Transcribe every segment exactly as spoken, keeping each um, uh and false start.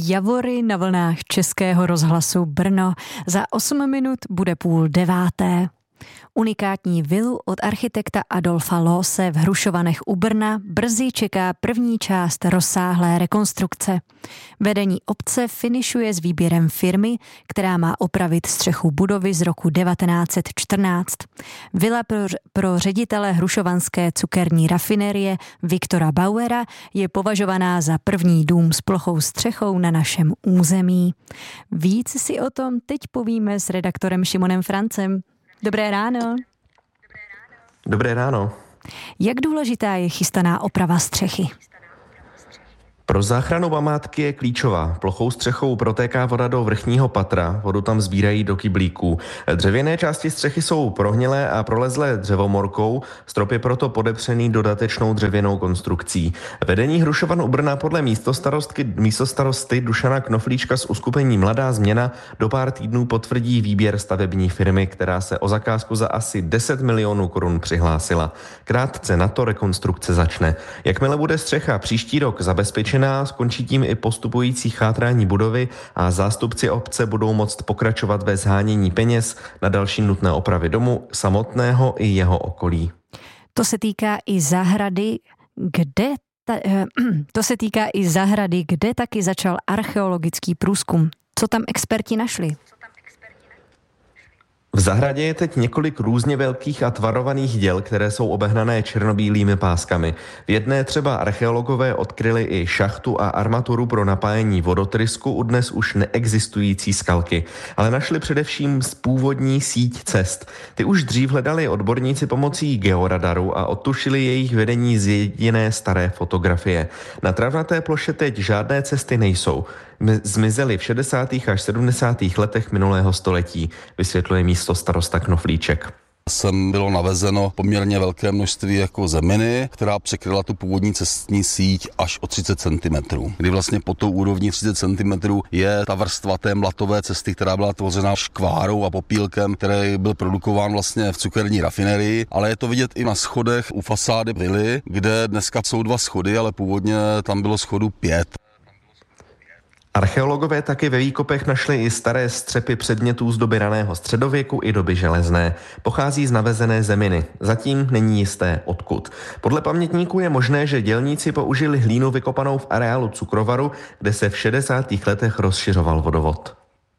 Javory na vlnách Českého rozhlasu Brno. Za osm minut bude půl deváté. Unikátní vilu od architekta Adolfa Loose v Hrušovanech u Brna brzy čeká první část rozsáhlé rekonstrukce. Vedení obce finišuje s výběrem firmy, která má opravit střechu budovy z roku devatenáct set čtrnáct. Vila pro, pro ředitele hrušovanské cukerní rafinerie Viktora Bauera je považovaná za první dům s plochou střechou na našem území. Víc si o tom teď povíme s redaktorem Šimonem Francem. Dobré ráno. Dobré ráno. Jak důležitá je chystaná oprava střechy? Pro záchranu památky je klíčová. Plochou střechou protéká voda do vrchního patra, vodu tam sbírají do kyblíků. Dřevěné části střechy jsou prohnilé a prolezlé dřevomorkou, strop je proto podepřený dodatečnou dřevěnou konstrukcí. Vedení Hrušovan u Brna podle místostarostky, místostarosty Dušana Knoflíčka z uskupení Mladá změna do pár týdnů potvrdí výběr stavební firmy, která se o zakázku za asi deset milionů korun přihlásila. Krátce na to rekonstrukce začne. Jakmile bude střecha příští rok zabezpečená, skončí tím i postupující chátrání budovy a zástupci obce budou moct pokračovat ve shánění peněz na další nutné opravy domu samotného i jeho okolí. To se týká i zahrady, kde ta, to se týká i zahrady, kde taky začal archeologický průzkum. Co tam experti našli? V zahradě je teď několik různě velkých a tvarovaných děl, které jsou obehnané černobílými páskami. V jedné třeba archeologové odkryli i šachtu a armaturu pro napájení vodotrysku u dnes už neexistující skalky, ale našli především původní síť cest. Ty už dřív hledali odborníci pomocí georadaru a odtušili jejich vedení z jediné staré fotografie. Na travnaté ploše teď žádné cesty nejsou. Zmizely v šedesátých až sedmdesátých letech minulého století, vysvětluje místo starosta Knoflíček. Sem bylo navezeno poměrně velké množství jako zeminy, která překryla tu původní cestní síť až o třicet centimetrů. Kdy vlastně pod tou úrovní třicet centimetrů je ta vrstva té mlatové cesty, která byla tvořena škvárou a popílkem, který byl produkován vlastně v cukerní rafinerii, ale je to vidět i na schodech u fasády vily, kde dneska jsou dva schody, ale původně tam bylo schodů pět. Archeologové taky ve výkopech našli i staré střepy předmětů z doby raného středověku i doby železné. Pochází z navezené zeminy. Zatím není jisté odkud. Podle pamětníků je možné, že dělníci použili hlínu vykopanou v areálu cukrovaru, kde se v šedesátých letech rozšiřoval vodovod.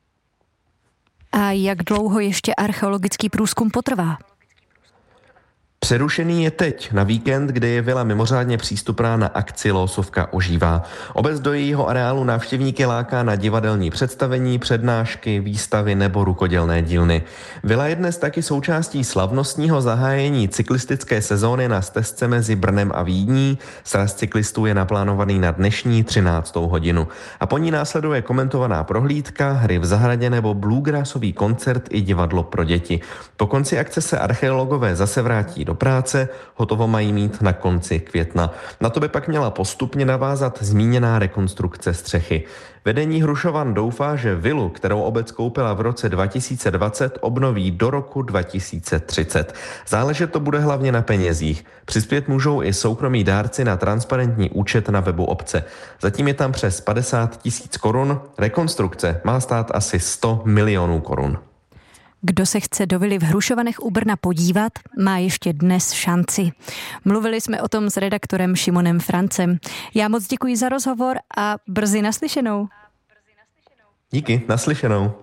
A jak dlouho ještě archeologický průzkum potrvá? Přerušený je teď, na víkend, kdy je vila mimořádně přístupná na akci Loosovka ožívá. Obec do jejího areálu návštěvníky láká na divadelní představení, přednášky, výstavy nebo rukodělné dílny. Vila je dnes taky součástí slavnostního zahájení cyklistické sezóny na stezce mezi Brnem a Vídní. Sraz cyklistů je naplánovaný na dnešní třináctou hodinu. A po ní následuje komentovaná prohlídka, hry v zahradě nebo bluegrassový koncert i divadlo pro děti. Po konci akce se archeologové zase vrátí do práce, hotovo mají mít na konci května. Na to by pak měla postupně navázat zmíněná rekonstrukce střechy. Vedení Hrušovan doufá, že vilu, kterou obec koupila v roce dva tisíce dvacet, obnoví do roku dva tisíce třicet. Záležet to bude hlavně na penězích. Přispět můžou i soukromí dárci na transparentní účet na webu obce. Zatím je tam přes padesát tisíc korun. Rekonstrukce má stát asi sto milionů korun. Kdo se chce do vily v Hrušovanech u Brna podívat, má ještě dnes šanci. Mluvili jsme o tom s redaktorem Šimonem Francem. Já moc děkuji za rozhovor a brzy naslyšenou. Díky, naslyšenou.